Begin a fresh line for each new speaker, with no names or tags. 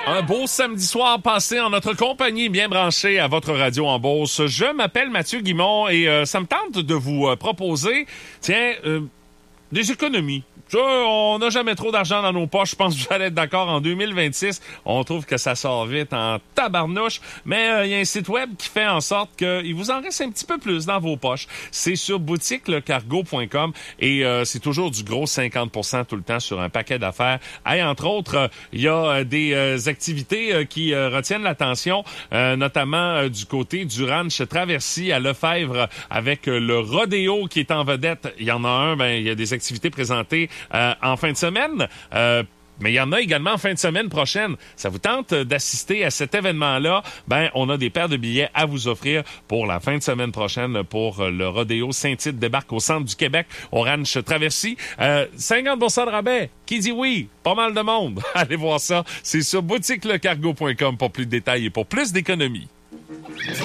Un beau samedi soir passé en notre compagnie, bien branché à votre radio en Beauce. Je m'appelle Mathieu Guimond et ça me tente de vous proposer, des économies. Ça, on n'a jamais trop d'argent dans nos poches. Je pense que vous allez être d'accord. En 2026, on trouve que ça sort vite en tabarnouche. Mais il y a un site web qui fait en sorte qu'il vous en reste un petit peu plus dans vos poches. C'est sur boutiquelecargo.com et c'est toujours du gros 50% tout le temps sur un paquet d'affaires. Et entre autres, il y a des activités qui retiennent l'attention, notamment du côté du ranch Traversy à Lefebvre avec le rodéo qui est en vedette. Il y en a un, il y a des activités présentées en fin de semaine, mais il y en a également en fin de semaine prochaine. Ça vous tente d'assister à cet événement-là? On a des paires de billets à vous offrir pour la fin de semaine prochaine pour le rodéo Saint-Tite débarque au centre du Québec, au ranch Traversy. 50% de rabais. Qui dit oui? Pas mal de monde. Allez voir ça. C'est sur boutiquelecargo.com pour plus de détails et pour plus d'économies.